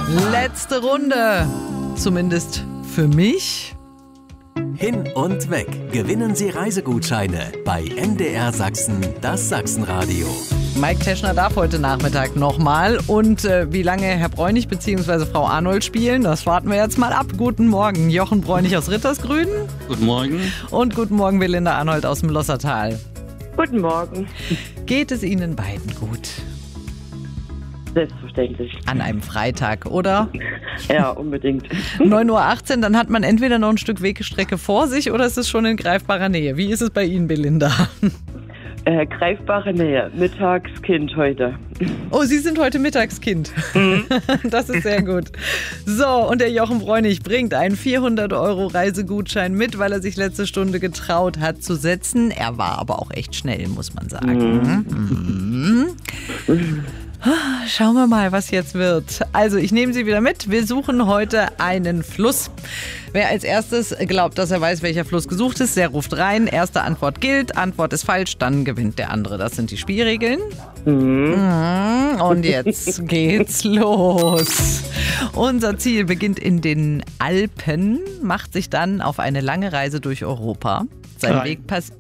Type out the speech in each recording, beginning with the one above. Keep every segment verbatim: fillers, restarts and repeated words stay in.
Letzte Runde. Zumindest für mich. Hin und weg. Gewinnen Sie Reisegutscheine bei M D R Sachsen, das Sachsenradio. Mike Teschner darf heute Nachmittag nochmal. Und äh, wie lange Herr Bräunig bzw. Frau Arnold spielen, das warten wir jetzt mal ab. Guten Morgen, Jochen Bräunig aus Rittersgrün. Guten Morgen. Und guten Morgen, Belinda Arnold aus dem Lossertal. Guten Morgen. Geht es Ihnen beiden gut? Selbstverständlich. An einem Freitag, oder? Ja, unbedingt. neun Uhr achtzehn, dann hat man entweder noch ein Stück Wegstrecke vor sich oder es ist schon in greifbarer Nähe. Wie ist es bei Ihnen, Belinda? Äh, greifbare Nähe. Mittagskind heute. Oh, Sie sind heute Mittagskind. Mhm. Das ist sehr gut. So, und der Jochen Bräunig bringt einen vierhundert Euro Reisegutschein mit, weil er sich letzte Stunde getraut hat zu setzen. Er war aber auch echt schnell, muss man sagen. Mhm. Mhm. Schauen wir mal, was jetzt wird. Also, ich nehme Sie wieder mit. Wir suchen heute einen Fluss. Wer als erstes glaubt, dass er weiß, welcher Fluss gesucht ist, der ruft rein. Erste Antwort gilt, Antwort ist falsch, dann gewinnt der andere. Das sind die Spielregeln. Mhm. Und jetzt geht's los. Unser Ziel beginnt in den Alpen, macht sich dann auf eine lange Reise durch Europa. Sein Nein. Weg passt.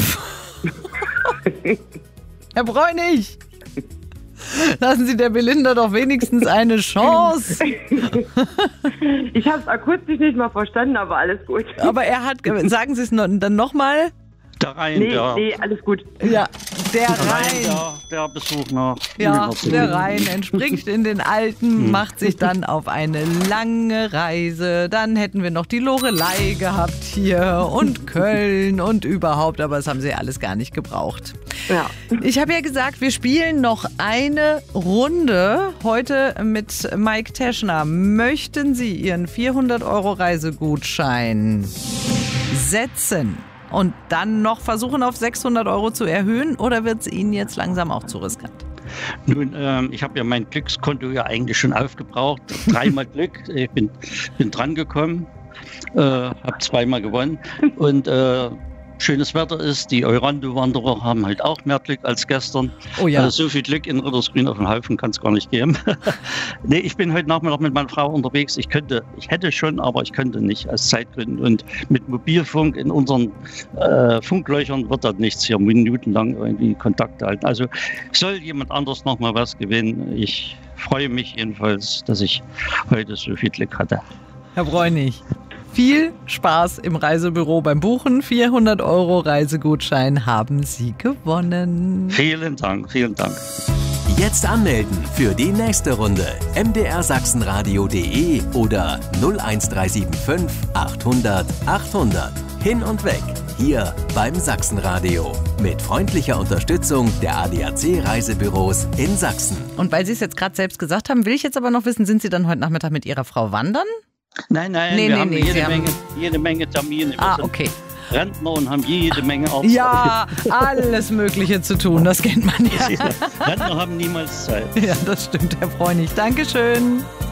Herr Bräunig! Lassen Sie der Belinda doch wenigstens eine Chance. Ich habe es akustisch nicht mal verstanden, aber alles gut. Aber er hat, sagen Sie es noch, dann nochmal. Der Rhein, Nee, der, nee, alles gut. Ja, der der, Rhein Rhein. der, der Besuch nach Ja, Wiener der Rhein entspringt in den Alpen, macht sich dann auf eine lange Reise. Dann hätten wir noch die Loreley gehabt hier und Köln und überhaupt, aber das haben sie alles gar nicht gebraucht. Ja. Ich habe ja gesagt, wir spielen noch eine Runde heute mit Mike Teschner. Möchten Sie Ihren vierhundert Euro Reisegutschein setzen und dann noch versuchen, auf sechshundert Euro zu erhöhen, oder wird es Ihnen jetzt langsam auch zu riskant? Nun, ähm, ich habe ja mein Glückskonto ja eigentlich schon aufgebraucht. Dreimal Glück. Ich bin, bin dran gekommen, äh, habe zweimal gewonnen. Und äh, schönes Wetter ist, die Eurando-Wanderer haben halt auch mehr Glück als gestern. Oh ja. Also so viel Glück in Rittersgrün auf dem Haufen kann es gar nicht geben. Nee, ich bin heute Nachmittag mit meiner Frau unterwegs. Ich könnte, ich hätte schon, aber ich könnte nicht aus Zeitgründen. Und mit Mobilfunk in unseren äh, Funklöchern wird das nichts hier minutenlang irgendwie Kontakt halten. Also soll jemand anders nochmal was gewinnen. Ich freue mich jedenfalls, dass ich heute so viel Glück hatte. Herr Bräunig, viel Spaß im Reisebüro beim Buchen. vierhundert Euro Reisegutschein haben Sie gewonnen. Vielen Dank, vielen Dank. Jetzt anmelden für die nächste Runde. m d r sachsenradio punkt de oder null eins drei sieben fünf achthundert achthundert. Hin und weg. Hier beim Sachsenradio. Mit freundlicher Unterstützung der A D A C Reisebüros in Sachsen. Und weil Sie es jetzt gerade selbst gesagt haben, will ich jetzt aber noch wissen, sind Sie dann heute Nachmittag mit Ihrer Frau wandern? Nein, nein, Nee, wir nee, haben, nee, jede, Sie haben- Menge, jede Menge Termine. Wir Ah, sind okay. Rentner und haben jede Menge Arbeit. Ja, alles Mögliche zu tun, das kennt man ja. Rentner haben niemals Zeit. Ja, das stimmt, Herr Bräunig. Dankeschön.